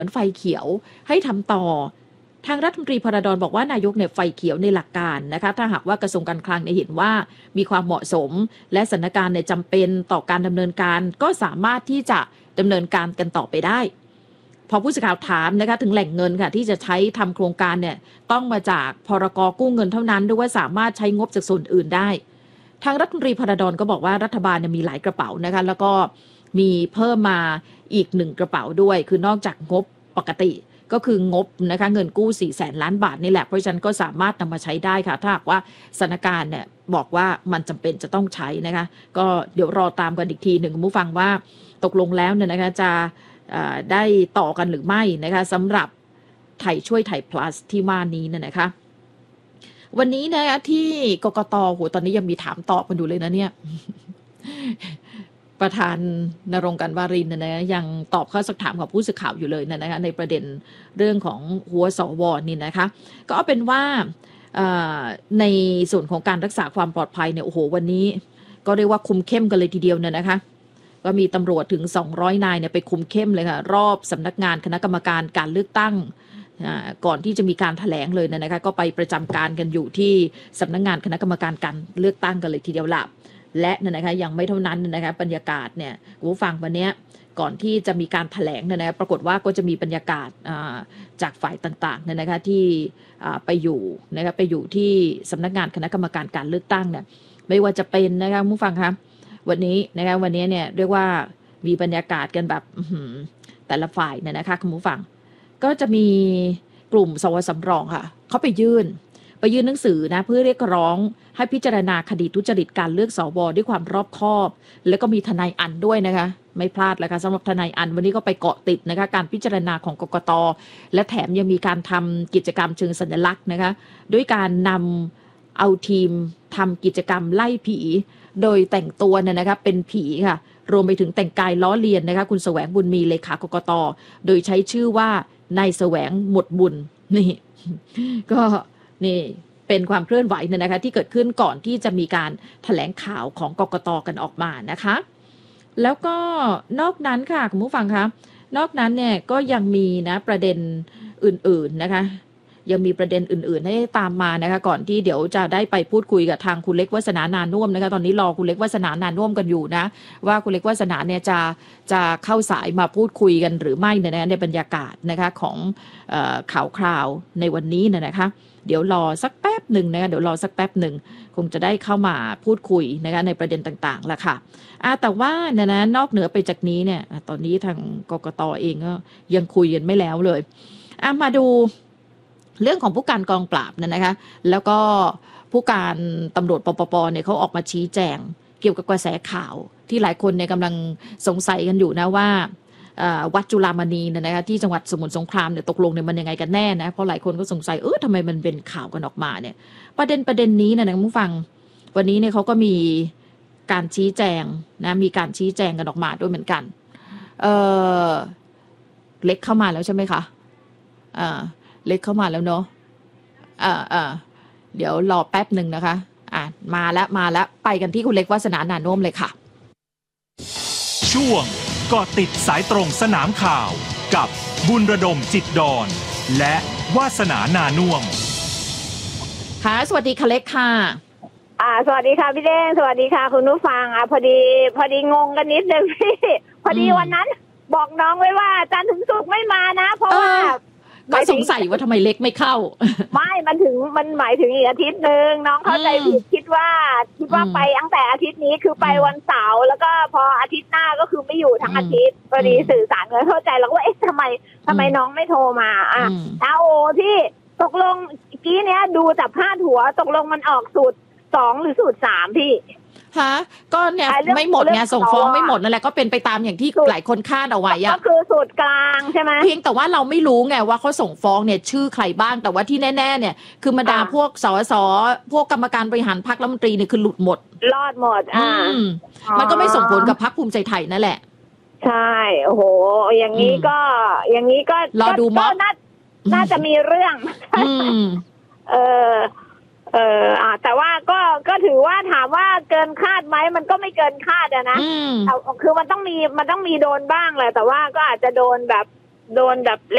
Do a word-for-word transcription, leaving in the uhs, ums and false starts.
ไฟเขียวให้ทำต่อทางรัฐมนตรีพระดอนบอกว่านายกเนี่ยไฟเขียวในหลักการนะคะถ้าหากว่ากระทรวงการคลังเนี่ยเห็นว่ามีความเหมาะสมและสถานการณ์เนี่ยจำเป็นต่อการดำเนินการก็สามารถที่จะดำเนินการกันต่อไปได้พอผู้สื่อข่าวถามนะคะถึงแหล่งเงินค่ะที่จะใช้ทำโครงการเนี่ยต้องมาจากพรก.กู้เงินเท่านั้นหรือว่าสามารถใช้งบจากส่วนอื่นได้ทางรัฐมนตรีพระดอนก็บอกว่ารัฐบาลเนี่ยมีหลายกระเป๋านะคะแล้วก็มีเพิ่มมาอีกหนึ่งกระเป๋าด้วยคือนอกจากงบปกติก็คืองบนะคะเงินกู้สี่แสนล้านบาทนี่แหละเพราะฉะนั้นก็สามารถนำมาใช้ได้ค่ะถ้าหากว่าสถานการณ์เนี่ยบอกว่ามันจำเป็นจะต้องใช้นะคะก็เดี๋ยวรอตามกันอีกทีหนึ่งผู้ฟังว่าตกลงแล้วเนี่ยนะคะจะได้ต่อกันหรือไม่นะคะสำหรับไทยช่วยไทย plus ที่ว่านี้เนี่ยนะคะวันนี้นะคะที่กกต.โหตอนนี้ยังมีถามตอบกันอยู่เลยนะเนี่ยประธานณรงค์ กรรณวารินทร์นะยังตอบข้อสักถามของผู้สื่อข่าวอยู่เลยนะคะในประเด็นเรื่องของหัวสวนี่นะคะก็เอาเป็นว่าในส่วนของการรักษาความปลอดภัยเนี่ยโอ้โหวันนี้ก็เรียกว่าคุมเข้มกันเลยทีเดียวเนี่ยนะคะก็มีตำรวจถึงสองร้อยนายเนี่ยไปคุมเข้มเลยค่ะรอบสำนักงานคณะกรรมการการเลือกตั้งก่อนที่จะมีการแถลงเลยนะคะก็ไปประจำการกันอยู่ที่สำนักงานคณะกรรมการการเลือกตั้งกันเลยทีเดียวละและนะคะยังไม่เท่านั้นนะคะบรรยากาศเนี่ยผู้ฟังวันนี้ก่อนที่จะมีการแถลงเนี่ยนะปรากฏว่าก็จะมีบรรยากาศจากฝ่ายต่างๆเนี่ยนะคะที่ไปอยู่นะคะไปอยู่ที่สำนักงานคณะกรรมการการเลือกตั้งเนี่ยไม่ว่าจะเป็นนะคะผู้ฟังคะวันนี้นะคะวันนี้เนี่ยเรียกว่ามีบรรยากาศกันแบบแต่ละฝ่ายเนี่ยนะคะคุณผู้ฟังก็จะมีกลุ่มสวสำรองค่ะเขาไปยื่นไปยื่นหนังสือนะเพื่อเรียกร้องให้พิจารณาคดีทุจริตการเลือกสวด้วยความรอบคอบแล้วก็มีทนายอันด้วยนะคะไม่พลาดเลยค่ะสำหรับทนายอันวันนี้ก็ไปเกาะติดนะคะการพิจารณาของกกต.และแถมยังมีการทำกิจกรรมเชิงสัญลักษณ์นะคะด้วยการนำเอาทีมทำกิจกรรมไล่ผีโดยแต่งตัวเนี่ยนะคะเป็นผีค่ะรวมไปถึงแต่งกายล้อเลียนนะคะคุณแสวงบุญมีเลขากกต.โดยใช้ชื่อว่านายแสวงหมดบุญนี่ก็นี่เป็นความเคลื่อนไหวเนี่ยนะคะที่เกิดขึ้นก่อนที่จะมีการแถลงข่าวของกกต.กันออกมานะคะแล้วก็นอกนั้นค่ะคุณผู้ฟังคะนอกนั้นเนี่ยก็ยังมีนะประเด็นอื่นๆนะคะยังมีประเด็นอื่นๆให้ตามมานะคะก่อนที่เดี๋ยวจะได้ไปพูดคุยกับทางคุณเล็กวาสนานานุ่วมนะคะตอนนี้รอคุณเล็กวาสนานานุ่วมกันอยู่นะว่าคุณเล็กวาสนาเนี่ยจะจะเข้าสายมาพูดคุยกันหรือไม่ในในบรรยากาศนะคะของเอ่อข่าวคราวในวันนี้นะคะเดี๋ยวรอสักแป๊บหนึ่งนะคะเดี๋ยวรอสักแป๊บหนึ่งคงจะได้เข้ามาพูดคุยนะคะในประเด็นต่างๆละค่ะอ่ะแต่ว่าเนี่ยนะนอกเหนือไปจากนี้เนี่ยตอนนี้ทางกกต.เองก็ยังคุยกันไม่แล้วเลยอ่ะมาดูเรื่องของผู้การกองปราบเนี่ยนะคะแล้วก็ผู้การตำรวจปปปเนี่ยเขาออกมาชี้แจงเกี่ยวกับกระแสข่าวที่หลายคนเนี่ยกำลังสงสัยกันอยู่นะว่าวัดจุฬามณีเนี่ยนะคะที่จังหวัดสมุทรสงครามเนี่ยตกลงเนี่ยมันยังไงกันแน่นะเพราะหลายคนก็สงสัยเออทำไมมันเป็นข่าวกันออกมาเนี่ยประเด็นประเด็นนี้นะคุณผู้ฟังวันนี้เนี่ยเขาก็มีการชี้แจงนะมีการชี้แจงกันออกมาด้วยเหมือนกันเออเล็กเข้ามาแล้วใช่ไหมคะอ่าเล็กเข้ามาแล้วเนาะอ่าอ่าเดี๋ยวรอแป๊บหนึ่งนะคะอ่ามาแล้วมาแล้วไปกันที่คุณเล็กวาสนานานุ่มเลยค่ะช่วงเกาะติดสายตรงสนามข่าวกับบุญระดมจิตดอนและวาสนานานุ่มค่ะสวัสดีค่ะเล็กค่ะอ่าสวัสดีค่ะพี่เด้งสวัสดีค่ะคุณผู้ฟังอ่ะพอดีพอดีงงกันนิดนึงพี่พอดีวันนั้นบอกน้องไว้ว่าจันทร์ถึงศุกร์ไม่มานะเพราะว่าก็สงสัยว่าทำไมเล็กไม่เข้าไม่มันถึงมันหมายถึงอีกอาทิตย์นึงน้องเข้าใจผิดคิดว่าคิดว่าไปตั้งแต่อาทิตย์นี้คือไปวันเสาร์แล้วก็พออาทิตย์หน้าก็คือไม่อยู่ทั้งอาทิตย์พอดีสื่อสารกันเข้าใจแล้วก็เอ๊ะทำไมทำไมน้องไม่โทรมาอ่ะเอาโอ้ที่ตกลงกี้เนี้ยดูจากพาดหัวตกลงมันออกสูตรสองหรือสูตรสามพี่ฮะก็เนี่ยไม่หมดไงส่งฟ้องไม่หมดนั่นแหละก็เป็นไปตามอย่างที่หลายคนคาดเอาไว้อะก็คือสูตรกลางใช่ไหมเพียงแต่ว่าเราไม่รู้ไงว่าเขาส่งฟ้องเนี่ยชื่อใครบ้างแต่ว่าที่แน่ๆเนี่ยคือบรรดาพวกสสพวกกรรมการบริหารพรรครัฐมนตรีเนี่ยคือหลุดหมดรอดหมดอ่ามันก็ไม่ส่งผลกับพรรคภูมิใจไทยนั่นแหละใช่โอ้โหอย่างนี้ก็อย่างนี้ก็รอดูม็อบน่าจะมีเรื่องเออเอออ่าแต่ว่าก็ก็ถือว่าถามว่าเกินคาดไหมมันก็ไม่เกินคาดอะนะคือมันต้องมีมันต้องมีโดนบ้างแหละแต่ว่าก็อาจจะโดนแบบโดนแบบเ